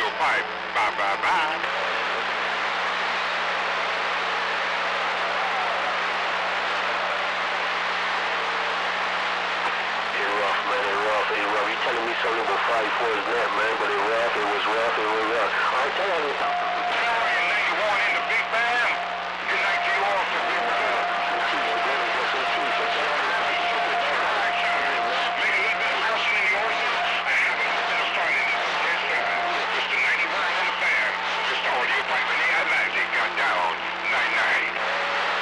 pipe. Bye, bye, bye. You telling me something about 5 4's net, man, but it was rough. Alright, tell you